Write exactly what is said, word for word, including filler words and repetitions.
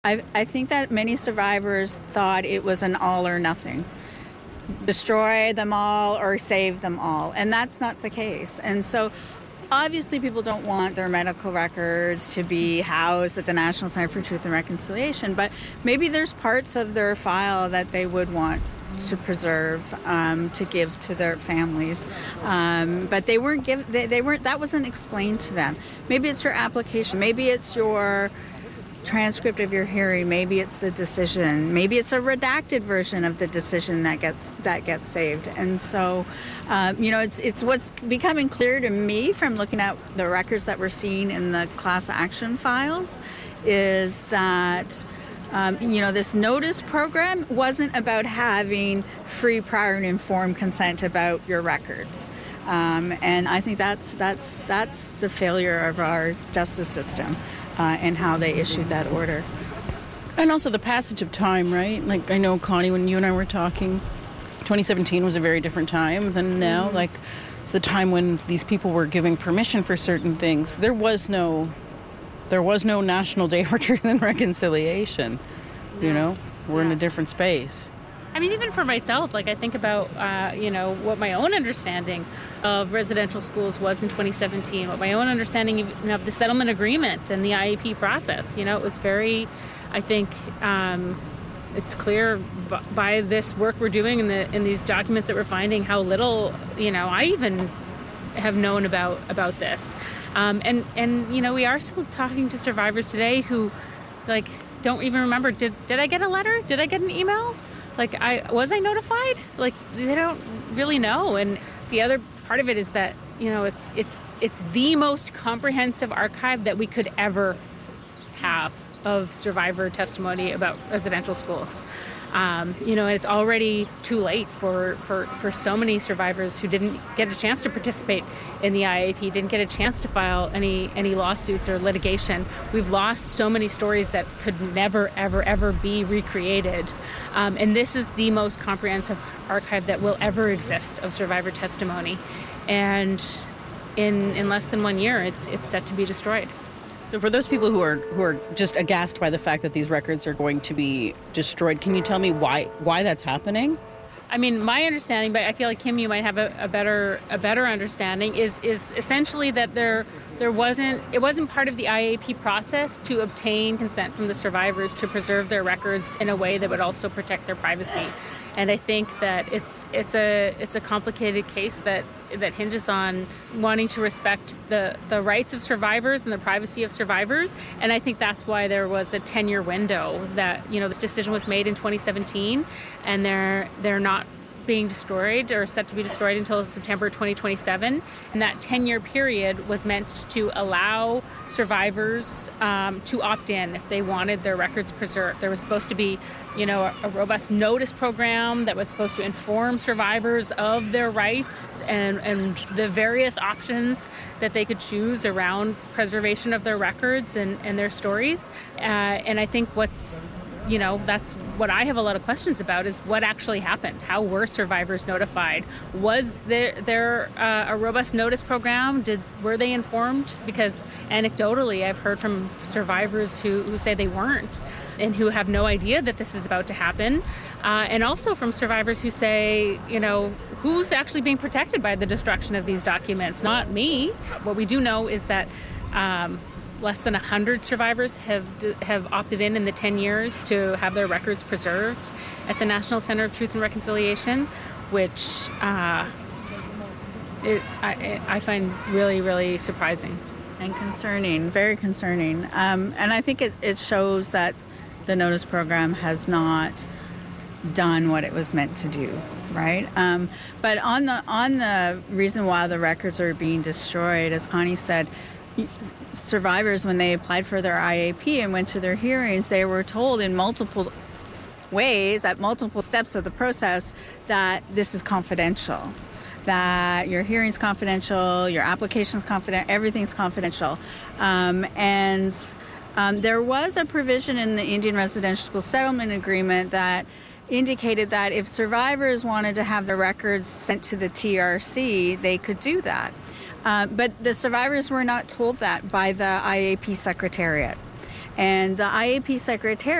I, I think that many survivors thought it was an all or nothing. Destroy them all or save them all. And that's not the case. And so obviously people don't want their medical records to be housed at the National Center for Truth and Reconciliation, but maybe there's parts of their file that they would want to preserve, um, to give to their families. Um, but they weren't give, they, they weren't, that wasn't explained to them. Maybe it's your application. Maybe it's your transcript of your hearing. Maybe it's the decision. Maybe it's a redacted version of the decision that gets that gets saved. And so, uh, you know, it's it's what's becoming clear to me from looking at the records that we're seeing in the class action files is that, um, you know, this notice program wasn't about having free, prior, and informed consent about your records. Um, and I think that's that's that's the failure of our justice system. Uh, and how they issued that order. And also the passage of time, right? Like, I know, Connie, when you and I were talking, twenty seventeen was a very different time than now. Mm-hmm. Like, it's the time when these people were giving permission for certain things. There was no, there was no National Day for Truth and Reconciliation. No. You know, we're yeah. in a different space. I mean, even for myself, like I think about, uh, you know, what my own understanding of residential schools was in twenty seventeen, what my own understanding of, of the settlement agreement and the I A P process. You know, it was very, I think, um, it's clear b- by this work we're doing in the in these documents that we're finding how little, you know, I even have known about about this. Um, and, and, you know, we are still talking to survivors today who, like, don't even remember, did did I get a letter? Did I get an email? Like, I was I notified? Like, they don't really know. And the other part of it is that, you know, it's it's it's the most comprehensive archive that we could ever have of survivor testimony about residential schools. Um, you know, and it's already too late for, for, for so many survivors who didn't get a chance to participate in the I A P, didn't get a chance to file any, any lawsuits or litigation. We've lost so many stories that could never, ever, ever be recreated. Um, and this is the most comprehensive archive that will ever exist of survivor testimony. And in in less than one year, it's it's set to be destroyed. So for those people who are who are just aghast by the fact that these records are going to be destroyed, can you tell me why why that's happening? I mean, my understanding, but I feel like Kim, you might have a, a better a better understanding, is is essentially that there there wasn't it wasn't part of the I A P process to obtain consent from the survivors to preserve their records in a way that would also protect their privacy. And I think that it's it's a it's a complicated case that that hinges on wanting to respect the, the rights of survivors and the privacy of survivors. And I think that's why there was a ten-year window that, you know, this decision was made in twenty seventeen, and they're they're not being destroyed or set to be destroyed until September twenty twenty-seven. And that ten-year period was meant to allow survivors um, to opt in if they wanted their records preserved. There was supposed to be, you know, a, a robust notice program that was supposed to inform survivors of their rights and, and the various options that they could choose around preservation of their records and, and their stories. Uh, and I think what's You know, that's what I have a lot of questions about is what actually happened. How were survivors notified? Was there, there uh, a robust notice program? Did were they informed? Because anecdotally, I've heard from survivors who, who say they weren't and who have no idea that this is about to happen. Uh, and also from survivors who say, you know, who's actually being protected by the destruction of these documents? Not me. What we do know is that um, less than one hundred survivors have have opted in in the ten years to have their records preserved at the National Center of Truth and Reconciliation, which uh, it, I, I find really, really surprising. And concerning, very concerning. Um, and I think it, it shows that the notice program has not done what it was meant to do, right? Um, but on the on the reason why the records are being destroyed, as Connie said, survivors, when they applied for their I A P and went to their hearings, they were told in multiple ways, at multiple steps of the process, that this is confidential, that your hearing's confidential, your application's confidential, everything's confidential. Um, and um, there was a provision in the Indian Residential School Settlement Agreement that indicated that if survivors wanted to have their records sent to the T R C, they could do that. Uh, but the survivors were not told that by the I A P Secretariat. And the I A P secretariat